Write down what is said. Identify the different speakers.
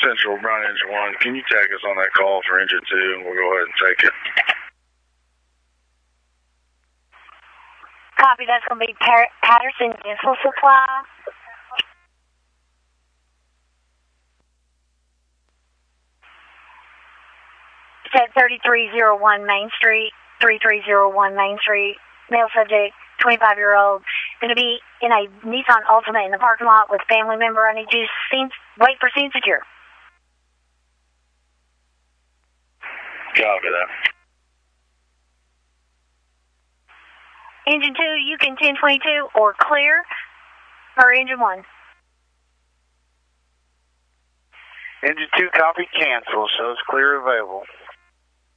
Speaker 1: Central, Brown Engine 1. Can you tag us on that call for Engine 2, and we'll go ahead and take it.
Speaker 2: Copy, that's going to be Patterson Dental Supply. It's at 3301 Main Street, 3301 Main Street. Male subject, 25-year-old. Going to be in a Nissan Altima in the parking lot with a family member. I need you to wait for scene secure.
Speaker 1: Copy that.
Speaker 2: Engine 2, you can 1022 or clear, or Engine 1.
Speaker 3: Engine 2, copy, cancel. Shows clear available.